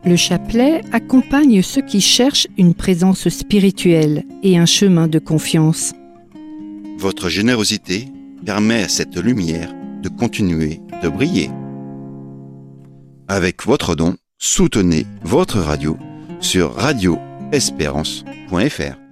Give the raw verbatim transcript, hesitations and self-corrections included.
Le chapelet accompagne ceux qui cherchent une présence spirituelle et un chemin de confiance. Votre générosité permet à cette lumière de continuer de briller. Avec votre don, soutenez votre radio sur radio espérance point f r.